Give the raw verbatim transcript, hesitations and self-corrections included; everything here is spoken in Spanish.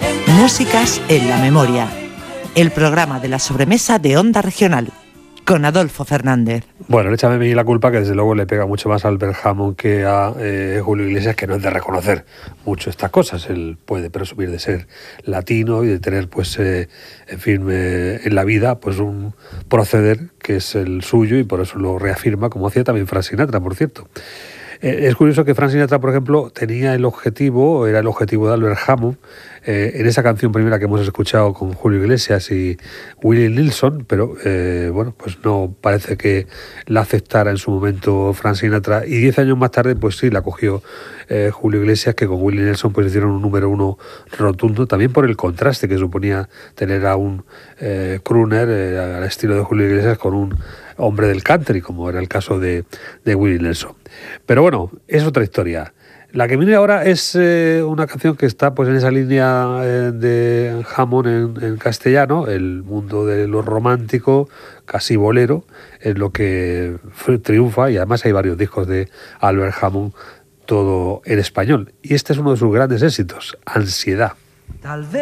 Músicas en la memoria. El programa de la sobremesa de Onda Regional, con Adolfo Fernández. Bueno, échame a mí la culpa, que desde luego le pega mucho más a Albert Hammond que a eh, Julio Iglesias, que no es de reconocer mucho estas cosas. Él puede presumir de ser latino y de tener, pues, eh, en fin, eh, en la vida, pues un proceder que es el suyo, y por eso lo reafirma, como hacía también Frank Sinatra, por cierto. Eh, es curioso que Frank Sinatra, por ejemplo, tenía el objetivo, era el objetivo de Albert Hammond, eh, en esa canción primera que hemos escuchado con Julio Iglesias y Willie Nelson, pero eh, bueno, pues no parece que la aceptara en su momento Frank Sinatra, y diez años más tarde, pues sí, la cogió eh, Julio Iglesias, que con Willie Nelson pues hicieron un número uno rotundo, también por el contraste que suponía tener a un eh, crooner eh, al estilo de Julio Iglesias con un hombre del country, como era el caso de, de Willie Nelson. Pero bueno, es otra historia. La que viene ahora es eh, una canción que está pues en esa línea eh, de Hammond en, en castellano, el mundo de lo romántico, casi bolero, es lo que triunfa, y además hay varios discos de Albert Hammond, todo en español. Y este es uno de sus grandes éxitos, Ansiedad. Tal vez